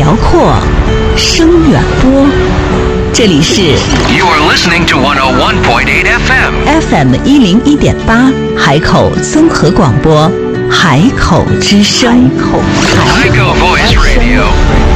辽阔，声远播。这里是 You are listening to 101.8 FM FM101.8 海口综合广播，海口之声。 Haikou Voice Radio